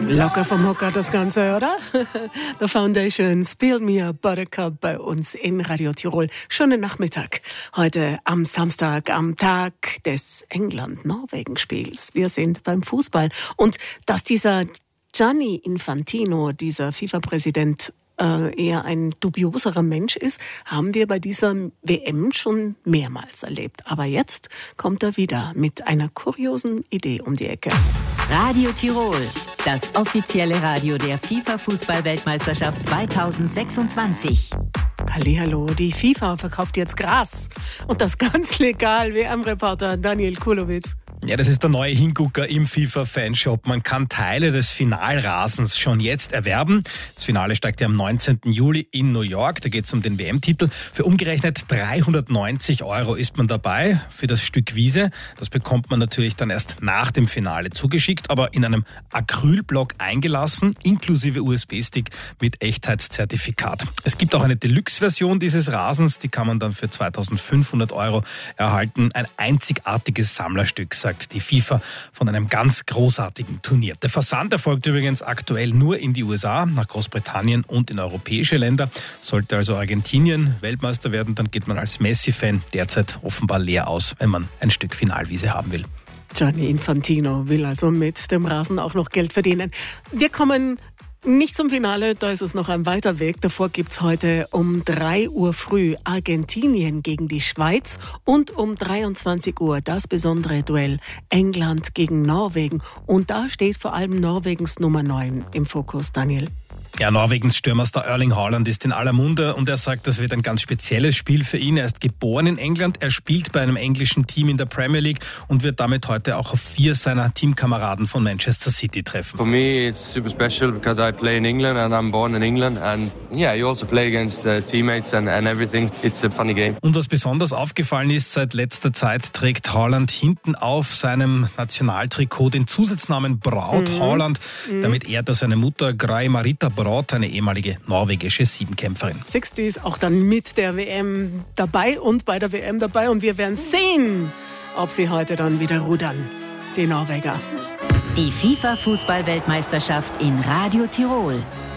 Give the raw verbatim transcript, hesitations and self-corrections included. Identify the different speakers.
Speaker 1: Locker vom Hocker das Ganze, oder? The Foundations, Build Me a Buttercup bei uns in Radio Tirol. Schönen Nachmittag. Heute am Samstag, am Tag des England-Norwegen-Spiels. Wir sind beim Fußball. Und dass dieser Gianni Infantino, dieser FIFA-Präsident, äh, eher ein dubioserer Mensch ist, haben wir bei dieser W M schon mehrmals erlebt. Aber jetzt kommt er wieder mit einer kuriosen Idee um die Ecke.
Speaker 2: Radio Tirol, das offizielle Radio der FIFA-Fußball-Weltmeisterschaft zweitausendsechsundzwanzig.
Speaker 1: Hallihallo, die FIFA verkauft jetzt Gras. Und das ganz legal, W M-Reporter Daniel Kulowitz.
Speaker 3: Ja, das ist der neue Hingucker im FIFA-Fanshop. Man kann Teile des Finalrasens schon jetzt erwerben. Das Finale steigt ja am neunzehnten Juli in New York. Da geht es um den W M-Titel. Für umgerechnet dreihundertneunzig Euro ist man dabei für das Stück Wiese. Das bekommt man natürlich dann erst nach dem Finale zugeschickt, aber in einem Acrylblock eingelassen, inklusive U S B-Stick mit Echtheitszertifikat. Es gibt auch eine Deluxe-Version dieses Rasens. Die kann man dann für zweitausendfünfhundert Euro erhalten. Ein einzigartiges Sammlerstück, sagt die FIFA, von einem ganz großartigen Turnier. Der Versand erfolgt übrigens aktuell nur in die U S A, nach Großbritannien und in europäische Länder. Sollte also Argentinien Weltmeister werden, dann geht man als Messi-Fan derzeit offenbar leer aus, wenn man ein Stück Finalwiese haben will.
Speaker 1: Gianni Infantino will also mit dem Rasen auch noch Geld verdienen. Wir kommen nicht zum Finale, da ist es noch ein weiter Weg. Davor gibt es heute um drei Uhr früh Argentinien gegen die Schweiz und um dreiundzwanzig Uhr das besondere Duell England gegen Norwegen. Und da steht vor allem Norwegens Nummer neun im Fokus, Daniel.
Speaker 3: Ja, Norwegens Stürmerstar Erling Haaland ist in aller Munde und er sagt, das wird ein ganz spezielles Spiel für ihn. Er ist geboren in England, er spielt bei einem englischen Team in der Premier League und wird damit heute auch auf vier seiner Teamkameraden von Manchester City treffen.
Speaker 4: For me it's super special because I play in England and I'm born in England and yeah, you also play against uh, teammates and, and everything. It's a funny game.
Speaker 3: Und was besonders aufgefallen ist, seit letzter Zeit trägt Haaland hinten auf seinem Nationaltrikot den Zusatznamen Braut mhm. Haaland. Mhm. Damit ehrt er seine Mutter Gray Marita Braut, eine ehemalige norwegische Siebenkämpferin.
Speaker 1: sechzig ist auch dann mit der W M dabei und bei der W M dabei. Und wir werden sehen, ob sie heute dann wieder rudern, die Norweger.
Speaker 2: Die FIFA-Fußball-Weltmeisterschaft in Radio Tirol.